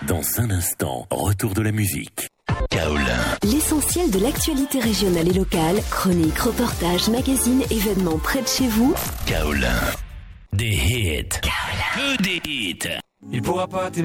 Dans un instant, retour de la musique. Kaolin. L'essentiel de l'actualité régionale et locale, chroniques, reportages, magazines, événements près de chez vous. Kaolin. Des hits. Que des hits. Il pourra pas